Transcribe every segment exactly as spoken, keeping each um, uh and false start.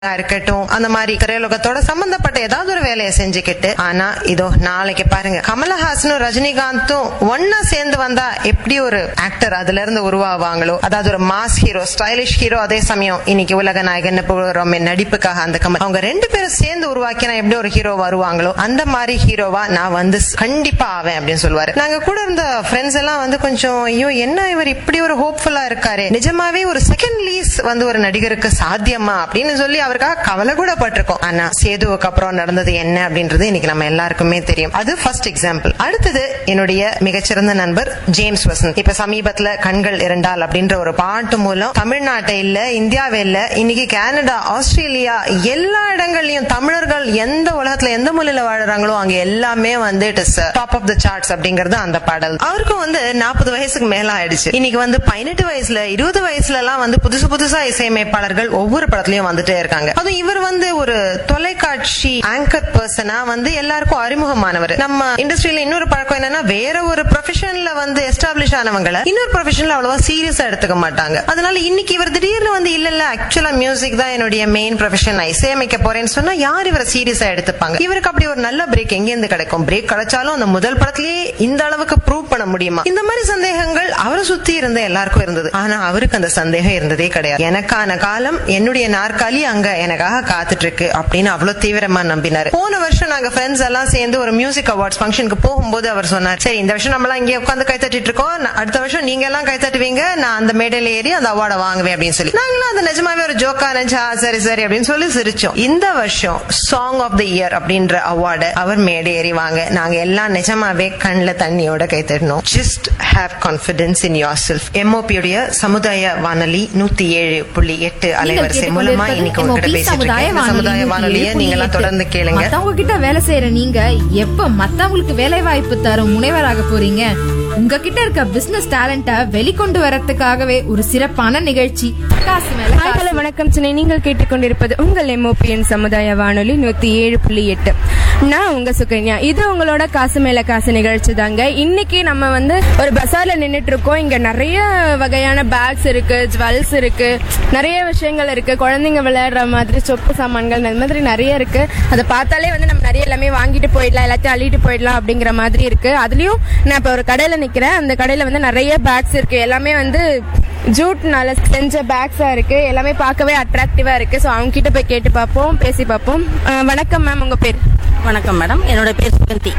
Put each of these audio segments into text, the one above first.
இருக்கட்டும், அந்த மாதிரி திரையுலகத்தோட சம்பந்தப்பட்ட ஏதாவது ஒரு வேலையை செஞ்சுக்கிட்டு, ஆனா இதோ நாளைக்கு பாருங்க கமலஹாசனும் ரஜினிகாந்தும் ஒன்னா சேர்ந்து வந்தா எப்படி ஒரு ஆக்டர் அதுல இருந்து உருவாவாங்களோ, அதாவது ஒரு மாஸ் ஹீரோ, ஸ்டைலிஷ் ஹீரோ, அதே சமயம் இன்னைக்கு உலக நாயகன் நடிப்புக்காக அந்த கமல், அவங்க ரெண்டு பேரும் சேர்ந்து உருவாக்கினா எப்படி ஒரு ஹீரோ வருவாங்களோ அந்த மாதிரி ஹீரோவா நான் வந்து கண்டிப்பா ஆவேன் அப்படின்னு சொல்லுவாரு. நாங்க கூட இருந்த ஃப்ரெண்ட்ஸ் எல்லாம் வந்து கொஞ்சம் ஐயோ என்ன இவர் இப்படி ஒரு ஹோப்ஃபுல்லா இருக்காரு, நிஜமாவே ஒரு செகண்ட் லீஸ் வந்து ஒரு நடிகருக்கு சாத்தியமா அப்படின்னு சொல்லி அவருக்காக கவலை கூட பட்டிருக்கோம். ஆனா சேதுவுக்கு அப்புறம் நடந்தது என்ன அப்படின்றது இன்னைக்கு நம்ம எல்லாருக்குமே தெரியும். அது ஃபர்ஸ்ட் எக்ஸாம்பிள். அடுத்தது என்னுடைய மிகச்சிறந்த நண்பர் ஜேம்ஸ் வசந்த். இப்ப சமீபத்துல கண்கள் இரண்டால் அப்படின்ற ஒரு பாட்டு மூலம் தமிழ்நாட்டை இல்ல, இந்தியாவே இல்ல, இன்னைக்கு கனடா, ஆஸ்திரேலியா எல்லா இடங்கள்லயும் தமிழர்கள் எந்த உலகத்துல எந்த மூலையில வாழறாங்களோ அங்க எல்லாமே வந்து it is top of the charts அப்படிங்கறது அந்த பாடல். அவருக்கும் வந்து நாற்பது வயசுக்கு மேல ஆயிடுச்சு. இன்னைக்கு வந்து பதினெட்டு வயசுல இருபது வயசுல எல்லாம் வந்து புதுசு புதுசா இசையமைப்பாளர்கள் ஒவ்வொரு படத்துலயும் வந்துட்டே இருக்காங்க. அதுவும் இவர் வந்து ஒரு தொலைக்காட்சி ஆங்கர் பர்சனா வந்து எல்லாருக்கும் அறிமுகமானவர். நம்ம இண்டஸ்ட்ரியில இன்னொரு பழக்கம் என்னன்னா, வேற ஒரு ப்ரொஃபஷன்ல வந்து எஸ்டாப்ளிஷ் ஆனவங்களை இன்னொரு ப்ரொஃபஷன்ல அவ்வளவா சீரியஸா எடுத்துக்க மாட்டாங்க. அதனால இன்னைக்கு இவர் திடீர்னு வந்து இல்ல இல்ல ஆக்சுவலா மியூசிக் தான் என்னுடைய மெயின் ப்ரொஃபஷன், நான் இசையமைக்க போறேன்னு சொன்னா யார் இவரை சீரியஸா எடுத்துப்பாங்க? இவருக்கு அப்படி ஒரு நல்ல பிரேக் எங்க இருந்து கிடைக்கும்? பிரேக் கிடைச்சாலும் அந்த முதல் படத்திலேயே இந்த அளவுக்கு ப்ரூவ் பண்ண முடியுமா? இந்த மாதிரி சந்தேகங்கள் அவரை சுத்தி இருந்த எல்லாருக்கும் இருந்தது. ஆனா அவருக்கு அந்த சந்தேகம் இருந்ததே கிடையாது. எனக்கான காலம், என்னுடைய நாற்காலி அங்க எனக்காக காத்துட்டு இருக்கு அப்படின்னு அவ்வளவு தீவிரமா நம்பினாரு. போன வருஷம் நாங்க ஃப்ரெண்ட்ஸ் எல்லாம் சேர்ந்து ஒரு மியூசிக் அவார்ட்ஸ் ஃபங்க்ஷனுக்கு போகும்போது அவர் சொன்னார், சரி இந்த வருஷம் நம்மளாம் இங்கே உட்காந்து கை தட்டிட்டு இருக்கோம், அடுத்த வருஷம் நீங்க எல்லாம் கை தட்டுவீங்க, நான் அந்த மேடையில ஏறி அந்த அவார்டை வாங்குவேன் அப்படின்னு சொல்லி. நாங்களும் அந்த நிஜமாவே ஒரு ஜோக்கா நினைச்சா சரி சரி அப்படின்னு சொல்லி சிரிச்சோம். இந்த வருஷம் சாங் ஆஃப் தி இயர் அப்படின்ற அவார்டை அவர் மேடை ஏறி வாங்க நாங்க எல்லாம் நிஜமாவே கண்ணுல தண்ணியோட கை தட்டணும். Just have confidence in your self. MOP உடைய சமுதாய வானொலி நூத்தி ஏழு புள்ளி எட்டு அலைவரிசை மூலமா இன்னைக்கு உங்ககிட்ட பேசிட்டு இருக்கேன். சமுதாய வானொலியை நீங்க எல்லாம் தொடர்ந்து கேளுங்க. மத்தவங்க கிட்ட வேலை செய்யற நீங்க எப்ப மத்தவங்களுக்கு வேலை வாய்ப்பு தரும் முனைவராக போறீங்க? உங்ககிட்ட இருக்க பிசினஸ் டேலண்ட வெளிக்கொண்டு வரதுக்காகவே ஒரு சிறப்பான நிகழ்ச்சி காசு மேல காசு. வணக்கம் சென்னை, நீங்கள் கேட்டுக்கொண்டிருப்பது உங்கள் எம்ஓபிஎன் சமுதாய வானொலி நூத்தி ஏழு புள்ளி எட்டு. நான் உங்க சுகன்யா. இது உங்களோட காசு மேல காசு நிகழ்ச்சி தாங்க. இன்னைக்கு நம்ம வந்து ஒரு பசார்ல நின்றுட்டு இருக்கோம். இங்க நிறைய வகையான பேக்ஸ் இருக்கு, ஜுவல்ஸ் இருக்கு, நிறைய விஷயங்கள் இருக்கு, குழந்தைங்க விளையாடுற மாதிரி சொப்பு சாமான்கள், அந்த மாதிரி நிறைய இருக்கு. அதை பார்த்தாலே வந்து நம்ம நிறைய எல்லாமே வாங்கிட்டு போயிடலாம், எல்லாத்தையும் அள்ளிட்டு போயிடலாம் அப்படிங்கிற மாதிரி இருக்கு. அதுலயும் நான் இப்ப ஒரு கடையில நிக்கிறேன். அந்த கடையில வந்து நிறைய பேக்ஸ் இருக்கு. எல்லாமே வந்து ஜூட்னால செஞ்ச பேக்ஸா இருக்கு. எல்லாமே பார்க்கவே அட்ராக்டிவா இருக்கு. ஸோ அவங்க கிட்ட போய் கேட்டு பார்ப்போம், பேசி பார்ப்போம். வணக்கம் மேம், உங்க பேர்? வணக்கம் மேடம், என்னோட பேர் சுகந்தி.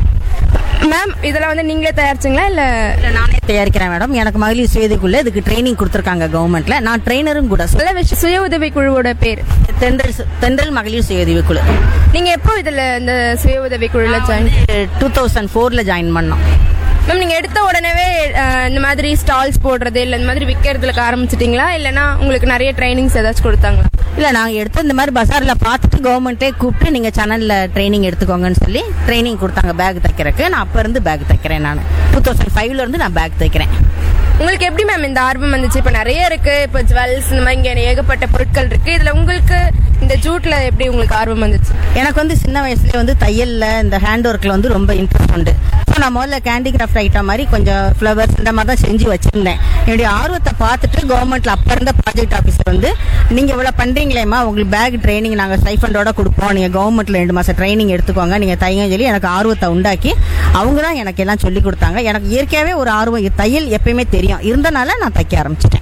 மேம், இதெல்லாம் வந்து நீங்களே தயாரிச்சிங்களா இல்ல நானே தயாரிக்கிறேன் மேடம். எனக்கு மகளிர் சுயதுக்குள்ள இதுக்கு ட்ரைனிங் கொடுத்துருக்காங்க கவர்மெண்ட்ல. நான் ட்ரைனரும் கூட. சுய உதவி குழுவோட பேர் தென்றல் தென்றல் மகளிர் சுய உதவி குழு. நீங்க எப்போ இதுல இந்த சுய உதவி குழுல ஜாயின்? டூ தௌசண்ட் ஃபோர்ல ஜாயின் பண்ணோம் மேம். நீங்க எடுத்த உடனே இந்த மாதிரி ஸ்டால்ஸ் போடுறது இல்ல இந்த மாதிரி விற்கிறதுல ஆரம்பிச்சிட்டீங்களா, இல்லைன்னா உங்களுக்கு நிறைய ட்ரைனிங்ஸ் ஏதாச்சும் கொடுத்தாங்களா? இல்ல, நாங்க எடுத்து இந்த மாதிரி பசார்ல பார்த்துட்டு கவர்மெண்ட்டே கூப்பிட்டு நீங்க சேனல்ல ட்ரைனிங் எடுத்துக்கோங்கன்னு சொல்லி ட்ரைனிங் கொடுத்தாங்க பேக் தைக்கிறதுக்கு. நான் அப்ப இருந்து பேக் தைக்கிறேன். நான் டூ தௌசண்ட் ஃபைவ்ல இருந்து நான் பேக் தைக்கிறேன். உங்களுக்கு எப்படி மேம் இந்த ஆர்வம் வந்துச்சு? இப்ப நிறைய இருக்கு, இப்ப ஜுவல்ஸ் இந்த மாதிரி இங்க ஏகப்பட்ட பொருட்கள் இருக்கு. இதுல உங்களுக்கு இந்த ஜூட்ல எப்படி உங்களுக்கு ஆர்வம் வந்துச்சு? எனக்கு வந்து சின்ன வயசுல வந்து தையல்ல இந்த ஹேண்ட் ஒர்க்ல வந்து ரொம்ப இன்ட்ரெஸ்ட் உண்டு. நான் முதல்ல கேண்டிகிராஃப்ட் ஐட்டம் மாதிரி கொஞ்சம் ஃபிளவர்ஸ் இந்த மாதிரி தான் செஞ்சு வச்சிருந்தேன். என்னுடைய ஆர்வத்தை பார்த்துட்டு கவர்மெண்ட்ல அப்ப இருந்த ப்ராஜெக்ட் ஆஃபீஸர் வந்து, நீங்க இவ்வளவு பண்றீங்களேம்மா, உங்களுக்கு பேக் ட்ரைனிங் நாங்க ஸ்டைஃபண்டோட கொடுப்போம், நீங்க கவர்மெண்ட்ல ரெண்டு மாசம் ட்ரைனிங் எடுத்துக்கோங்க, நீங்க தையன்னு சொல்லி எனக்கு ஆர்வத்தை உண்டாக்கி அவங்க தான் எனக்கு எல்லாம் சொல்லி கொடுத்தாங்க. எனக்கு இயற்கையாவே ஒரு ஆர்வம், தையல் எப்பயுமே தெரியும், இருந்தனால நான் தைக்க ஆரம்பிச்சிட்டேன்.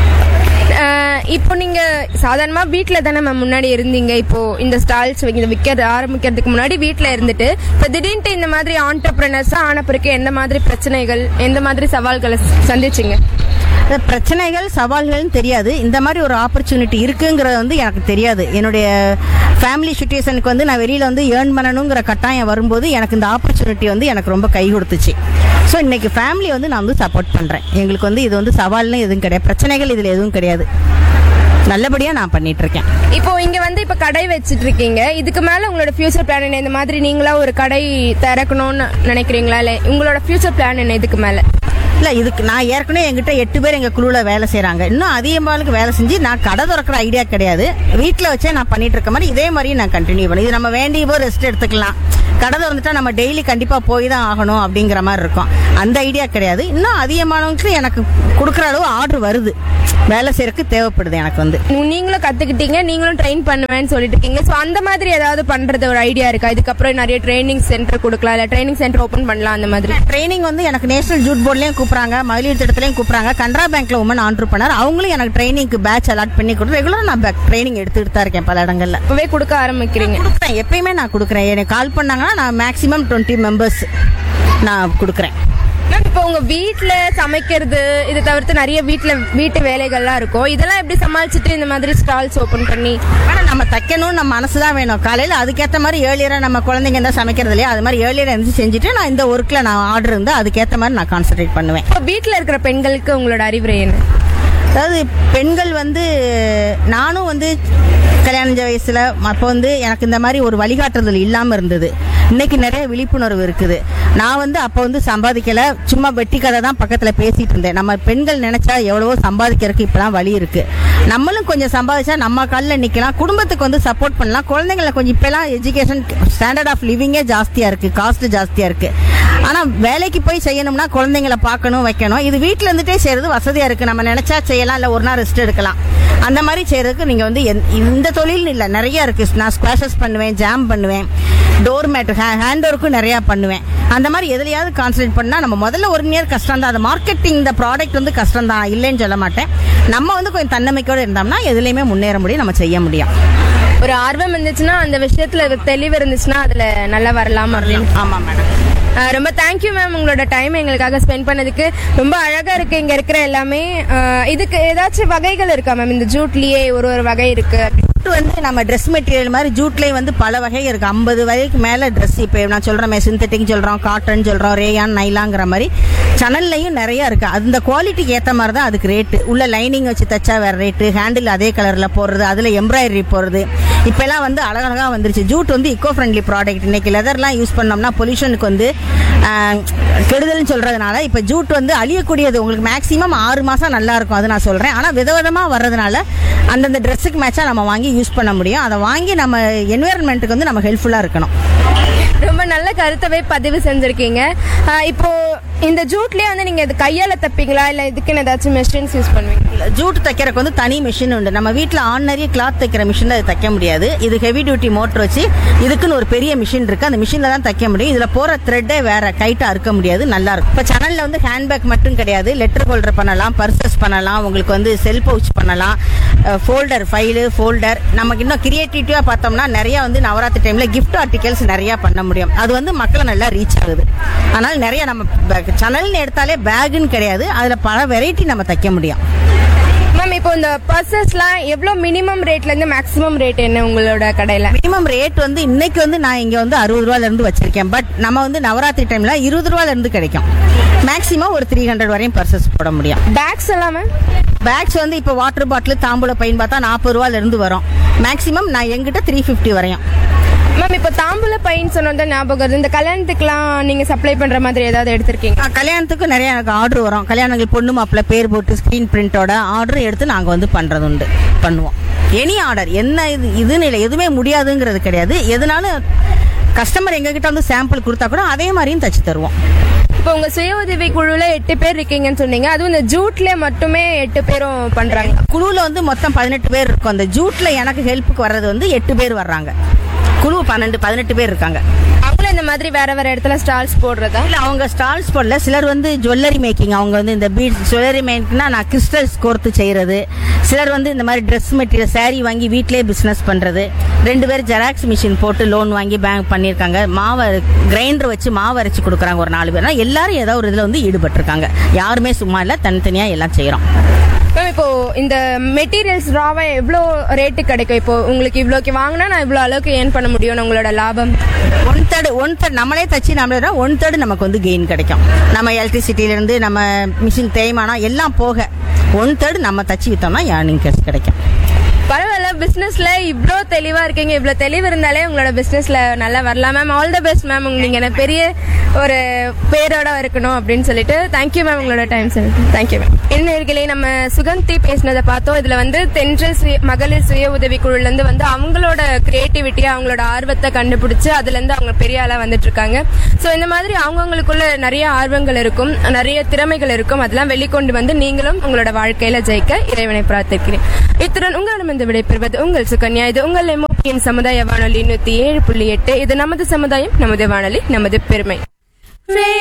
இப்போ நீங்க சாதாரணமா வீட்டுல தானே மேம் முன்னாடி இருந்தீங்க. இப்போ இந்த ஸ்டால்ஸ் விற்கிறது ஆரம்பிக்கிறதுக்கு முன்னாடி வீட்டுல இருந்துட்டு இப்போ திடீர்னு இந்த மாதிரி ஆண்டர்பிரினர்ஸா ஆன பிறகு எந்த மாதிரி பிரச்சனைகள், எந்த மாதிரி சவால்களை சந்திச்சிங்க? பிரச்சனைகள் சவால்கள்னு தெரியாது, இந்த மாதிரி ஒரு ஆப்பர்ச்சுனிட்டி இருக்குங்கிறது வந்து எனக்கு தெரியாது. என்னுடைய ஃபேமிலி சுச்சுவேஷனுக்கு வந்து நான் வெளியில வந்து ஏர்ன் பண்ணணுங்கிற கட்டாயம் வரும்போது எனக்கு இந்த ஆப்பர்ச்சுனிட்டி வந்து எனக்கு ரொம்ப கை கொடுத்துச்சு. ஸோ இன்னைக்கு ஃபேமிலி வந்து நான் வந்து சப்போர்ட் பண்றேன். எங்களுக்கு வந்து இது வந்து சவால்னு எதுவும் கிடையாது, பிரச்சனைகள் இதுல எதுவும் கிடையாது. நல்லபடியா நான் பண்ணிட்டு இருக்கேன். இப்போ இங்க வந்து இப்ப கடை வச்சிட்டு இருக்கீங்க. இதுக்கு மேல உங்களோட ஃபியூச்சர் பிளான் என்ன? இந்த மாதிரி நீங்களா ஒரு கடை திறக்கணும்னு நினைக்கிறீங்களா, இல்ல உங்களோட ஃபியூச்சர் பிளான் என்ன இதுக்கு மேல? இல்ல, இதுக்கு நான் ஏற்கனவே எங்கிட்ட எட்டு பேர் எங்க குழுல வேலை செய்யறாங்க. இன்னும் அதிகமாளுக்கு வேலை செஞ்சு நான் கடை திறக்கிற ஐடியா கிடையாது. வீட்டுல வச்சே நான் பண்ணிட்டு இருக்க மாதிரி இதே மாதிரி நான் கண்டினியூ பண்ணி, இது நம்ம வேண்டிய போது ரெஸ்ட் எடுத்துக்கலாம். கடை திறந்துட்டா நம்ம டெய்லி கண்டிப்பா போய் தான் ஆகணும் அப்படிங்கிற மாதிரி இருக்கும். அந்த ஐடியா கிடையாது. இன்னும் அதிகமானவங்களுக்கு எனக்கு கொடுக்குற அளவு ஆர்டர் வருது. வேலை செய்யறதுக்கு தேவைப்படுது எனக்கு வந்து. நீங்களும் கத்துக்கிட்டீங்க, நீங்களும் ட்ரெயின் பண்ணுவேன்னு சொல்லிட்டு இருக்கீங்க. ஸோ அந்த மாதிரி ஏதாவது பண்றது ஒரு ஐடியா இருக்கா? இதுக்கப்புறம் நிறைய ட்ரைனிங் சென்டர் கொடுக்கலாம், இல்ல ட்ரைனிங் சென்டர் ஓபன் பண்ணலாம் அந்த மாதிரி? ட்ரைனிங் வந்து எனக்கு நேஷனல் ஜூட் போர்ட்லயும் கூப்பிடுறாங்க, மகளிர் திட்டத்திலயும் கூப்பிடுறாங்க, கனரா பேங்க்ல உமன் ஆண்டர்பிரனர் அவங்களும் எனக்கு ட்ரைனிங்க்கு பேட்ச் அலாட் பண்ணி கொடுத்து ரெகுலரா நான் ட்ரைனிங் எடுத்துட்டு தான் இருக்கேன் பல இடங்கள்ல. இப்பவே கொடுக்க ஆரம்பிக்கிறீங்க? கொடுக்குறேன், எப்பயுமே நான் கொடுக்குறேன். எனக்கு கால் பண்ணாங்கன்னா நான் மேக்ஸிமம் டுவெண்ட்டி மெம்பர்ஸ் நான் கொடுக்குறேன். இப்போ உங்க வீட்டுல சமைக்கிறது இதை தவிர்த்து நிறைய வீட்டுல வீட்டு வேலைகள்லாம் இருக்கும், இதெல்லாம் எப்படி சமாளிச்சுட்டு இந்த மாதிரி ஸ்டால்ஸ் ஓபன் பண்ணி? ஆனா நம்ம தைக்கணும், நம்ம மனசுதான் வேணும். காலையில அதுக்கேற்ற மாதிரி ஏர்லியரா நம்ம குழந்தைங்க இருந்தா சமைக்கிறது இல்லையா, அது மாதிரி ஏர்லியரா இருந்து செஞ்சுட்டு நான் இந்த ஒர்க்ல நான் ஆர்டர் இருந்தா அதுக்கேற்ற மாதிரி நான் கான்சென்ட்ரேட் பண்ணுவேன். இப்போ வீட்டுல இருக்கிற பெண்களுக்கு உங்களோட அறிவுரை என்ன? அதாவது பெண்கள் வந்து நானும் வந்து கல்யாண வயசுல அப்போ வந்து எனக்கு இந்த மாதிரி ஒரு வழிகாட்டுதல் இல்லாம இருந்தது. இன்னைக்கு நிறைய விழிப்புணர்வு இருக்குது. நான் வந்து அப்போ வந்து சம்பாதிக்கல, சும்மா வெட்டி கதை தான் பக்கத்துல பேசிட்டு இருந்தேன். நம்ம பெண்கள் நினைச்சா எவ்வளவோ சம்பாதிக்கிறதுக்கு இப்பெல்லாம் வழி இருக்கு. நம்மளும் கொஞ்சம் சம்பாதிச்சா நம்ம காலில் நிக்கலாம், குடும்பத்துக்கு வந்து சப்போர்ட் பண்ணலாம். குழந்தைங்களை கொஞ்சம் இப்பெல்லாம் எஜுகேஷன் ஸ்டாண்டர்ட் ஆஃப் லிவிங்கே ஜாஸ்தியா இருக்கு, காஸ்ட் ஜாஸ்தியா இருக்கு. ஆனா வேலைக்கு போய் செய்யணும்னா குழந்தைங்களை பார்க்கணும், வைக்கணும். இது வீட்டுல இருந்துட்டே செய்யறது வசதியா இருக்கு. நம்ம நினைச்சா செய்யலாம், இல்ல ஒரு நாள் ரெஸ்ட் எடுக்கலாம். அந்த மாதிரி செய்யறதுக்கு நீங்க வந்து இந்த தொழில் இல்ல நிறைய இருக்கு. நான் ஸ்குவாஷஸ் பண்ணுவேன், ஜாம் பண்ணுவேன், டோர் மேட், ஹேண்ட் ஒர்க்கும் நிறைய பண்ணுவேன். அந்த மாதிரி எதுலையாவது கான்சன்ட்ரேட் பண்ணா நம்ம முதல்ல ஒரு நேர் கஷ்டம் தான். அது மார்க்கெட்டிங் இந்த ப்ராடக்ட் வந்து கஷ்டம் தான், இல்லைன்னு சொல்ல மாட்டேன். நம்ம வந்து கொஞ்சம் தன்னமைக்கோடு இருந்தோம்னா எதுலையுமே முன்னேற முடியும், நம்ம செய்ய முடியும். ஒரு ஆர்வம் இருந்துச்சுன்னா, அந்த விஷயத்துல தெளிவு இருந்துச்சுன்னா அதுல நல்லா வரலாம் அப்படின்னு. ஆமா மேடம். ரொம்ப தேங்க்யூ மேம், உங்களோட டைம் எங்களுக்காக ஸ்பெண்ட் பண்ணதுக்கு. ரொம்ப அழகா இருக்கு இங்க இருக்கிற எல்லாமே. இதுக்கு ஏதாச்சும் வகைகள் இருக்கா மேம்? இந்த ஜூட்லயே ஒரு ஒரு வகை இருக்கு. வந்து நம்ம ட்ரெஸ் மெட்டீரியல் மாதிரி ஜூட்லயே வந்து பல வகை இருக்கு. ஐம்பது வகைக்கு மேல ட்ரெஸ். இப்போ நான் சொல்றேன் சிந்தட்டிக் சொல்றோம், காட்டன் சொல்றோம், ரேயான், நைலாங்கிற மாதிரி சனல்லையும் நிறைய இருக்கு. அந்த குவாலிட்டிக்கு ஏற்ற மாதிரி தான் அதுக்கு ரேட்டு. உள்ள லைனிங் வச்சு தச்சா வேற ரேட்டு, ஹேண்டில் அதே கலர்ல போடுறது, அதுல எம்ப்ராய்டரி போடுறது. இப்ப எல்லாம் வந்து அழகழகா வந்துருச்சு. ஜூட் வந்து இக்கோ ஃப்ரெண்ட்லி ப்ராடக்ட். இன்னைக்கு லெதர்லாம் யூஸ் பண்ணோம்னா பொல்யூஷனுக்கு வந்து கெடுதல்னு சொல்றதுனால இப்ப ஜூட் வந்து அழியக்கூடியது. உங்களுக்கு மேக்சிமம் ஆறு மாசம் நல்லா இருக்கும், அது நான் சொல்றேன். ஆனா விதவிதமா வர்றதுனால அந்தந்த ட்ரெஸ்ஸுக்கு மேட்சா நம்ம வாங்கி யூஸ் பண்ண முடியும். அதை வாங்கி நம்ம என்விரான்மெண்ட்டுக்கு வந்து நம்ம ஹெல்ப்ஃபுல்லா இருக்கணும். ரொம்ப நல்ல கருத்தவே பதிவு செஞ்சிருக்கீங்க. இப்போ இந்த ஜூட்லயே வந்து நீங்க இது கையால தப்பீங்களா, இல்ல இதுக்குன்னு ஏதாச்சும் மெஷின்ஸ் யூஸ் பண்ணுவீங்களா? ஜூட் தைக்கிறதுக்கு வந்து தனி மிஷின் உண்டு. நம்ம வீட்டுல ஆர்டினரி கிளாத் தைக்கிற மிஷின் அது தைக்க முடியாது. இது ஹெவி டியூட்டி மோட்டர் வச்சு இதுக்குன்னு ஒரு பெரிய மிஷின் இருக்கு. அந்த மிஷின்ல தான் தைக்க முடியும். இதுல போற த்ரெட்டே வேற, கைட்டா அறுக்க முடியாது. நல்லா இருக்கும். இப்ப சேனல்ல வந்து ஹேண்ட்பேக் மட்டும் கிடையாது, லெட்டர் ஹோல்டர் பண்ணலாம், பர்சஸ் பண்ணலாம், உங்களுக்கு வந்து செல் பவுச் பண்ணலாம், ஃபோல்டர், ஃபைலு, ஃபோல்டர். நமக்கு இன்னும் கிரியேட்டிவிட்டியா பார்த்தோம்னா நிறைய வந்து நவராத்திரி டைம்ல கிஃப்ட் ஆர்டிகல்ஸ் நிறைய பண்ண முடியும். அது வந்து மக்களை நல்லா ரீச் ஆகுது. அதனால நிறைய நம்ம சேனல்னு எடுத்தாலே பேக்குன்னு கிடையாது, அதுல பல வெரைட்டி நம்ம தைக்க முடியும். மேம், இப்போ இந்த பர்சஸ்லாம் எவ்வளவு மினிமம் ரேட்ல இருந்து மேக்ஸிமம் ரேட் என்ன உங்களோட கடையில? மினிமம் ரேட் வந்து இன்னைக்கு வந்து நான் இங்க வந்து அறுபது ரூபாயில இருந்து வச்சிருக்கேன். பட் நம்ம வந்து நவராத்திரி டைம்ல இருபது ரூபாயில இருந்து கிடைக்கும். மேக்ஸிமம் ஒரு த்ரீ ஹண்ட்ரட் வரையும் பர்சஸ் போட முடியும். பேக்ஸ் எல்லாம் பேக்ஸ் வந்து இப்போ வாட்டர் பாட்டில், தாம்பூல பையன் பார்த்தா நாற்பது ரூபாயில இருந்து வரும். மேக்ஸிமம் நான் எங்கிட்ட த்ரீ பிப்டி வரையும். மேம், இப்போ தாம்பூல பையன் சொன்னது ஞாபகம் வருது. இந்த கல்யாணத்துக்குலாம் நீங்க சப்ளை பண்ற மாதிரி ஏதாவது எடுத்திருக்கீங்க? கல்யாணத்துக்கு நிறைய எனக்கு ஆர்டர் வரும். கல்யாணங்கள் பொண்ணு மாப்பிள்ள பேர் போட்டு ஸ்கிரீன் பிரிண்டோட ஆர்டர் எடுத்து நாங்க வந்து பண்றது உண்டு, பண்ணுவோம். எனி ஆர்டர், என்ன இது இதுன்னு இல்லை, எதுவுமே முடியாதுங்கிறது கிடையாது. எதுனாலும் கஸ்டமர் எங்ககிட்ட வந்து சாம்பிள் கொடுத்தா கூட அதே மாதிரியும் தச்சு தருவோம். இப்போ உங்க சுய உதவி குழுல எட்டு பேர் இருக்கீங்கன்னு சொன்னீங்க, அதுவும் இந்த ஜூட்ல மட்டுமே எட்டு பேரும் பண்றாங்க. குழுல வந்து மொத்தம் பதினெட்டு பேர் இருக்கும். அந்த ஜூட்ல எனக்கு ஹெல்ப்புக்கு வர்றது வந்து எட்டு பேர் வர்றாங்க. குழு பன்னெண்டு பதினெட்டு பேர் இருக்காங்க. அவங்களும் இந்த மாதிரி வேற வேற இடத்துல ஸ்டால்ஸ் போடுறதா? இல்ல, அவங்க ஸ்டால்ஸ் போடல. சிலர் வந்து ஜுவல்லரி மேக்கிங், அவங்க வந்து இந்த பீட் ஜுவல்லரி மேக்கிங்னா நான் கிறிஸ்டல்ஸ் கோர்த்து செய்யறது. சிலர் வந்து இந்த மாதிரி ட்ரெஸ் மெட்டீரியல் சாரி வாங்கி வீட்டிலேயே பிசினஸ் பண்றது. ரெண்டு பேர் ஜெராக்ஸ் மிஷின் போட்டு லோன் வாங்கி பேங்க் பண்ணிருக்காங்க. மாவு கிரைண்டர் வச்சு மாவு அரைச்சு கொடுக்குறாங்க ஒரு நாலு பேர். எல்லாரும் ஏதாவது ஒரு இதுல வந்து ஈடுபட்டு இருக்காங்க. யாருமே சும்மா இல்ல, தனித்தனியா எல்லாம் செய்யறோம். இப்போ இந்த மெட்டீரியல்ஸ் ராவா எவ்வளோ ரேட்டு கிடைக்கும்? இப்போ உங்களுக்கு இவ்வளோக்கு வாங்கினா நான் இவ்வளோ அளவுக்கு ஏர்ன் பண்ண முடியும், உங்களோட லாபம்? ஒன் தேர்ட் ஒன் தேர்ட் நம்மளே தச்சு நம்மளே ஒன் தேர்ட் நமக்கு வந்து கெயின் கிடைக்கும். நம்ம எலக்ட்ரிசிட்டில இருந்து நம்ம மிஷின் தேய்மானம் எல்லாம் போக ஒன் தேர்ட் நம்ம தச்சு வித்தோம்னா ஏர்னிங் கிடைக்கும். பரவாயில்ல, பிசினஸ்ல இவ்ளோ தெளிவா இருக்கீங்க. இவ்ளோ தெளிவு இருந்தாலே உங்களோட பிசினஸ்ல நல்லா வரலாம் ma'am. All the best ma'am. நீங்க என்ன பெரிய ஒரு பேரோட இருக்கணும் அப்படின்னு சொல்லிட்டு தேங்க்யூ மேம் உங்களோட டைம் சார். Thank you ma'am. இன்னர்களே நம்ம சுகந்தி பேசினதை பார்த்தோம். இதுல வந்து தென்றல் சுய மகளிர் சுய உதவி குழுல இருந்து வந்து அவங்களோட கிரியேட்டிவிட்டியா அவங்களோட ஆர்வத்தை கண்டுபிடிச்சு அதுல இருந்து அவங்க பெரிய ஆளா வந்துட்டு இருக்காங்க. சோ இந்த மாதிரி அவங்கவுங்களுக்குள்ள நிறைய ஆர்வங்கள் இருக்கும், நிறைய திறமைகள் இருக்கும். அதெல்லாம் வெளிக்கொண்டு வந்து நீங்களும் உங்களோட வாழ்க்கையில ஜெயிக்க இறைவனை பிரார்த்திக்கிறேன். இத்துடன் உங்களிடம் இந்த விடைபெறுவது உங்கள் சுகன்யா. இது உங்கள் எம்ஓபியின் சமுதாய வானொலி நூத்தி ஏழு புள்ளி எட்டு. இது நமது சமுதாயம், நமது வானொலி, நமது பெருமை.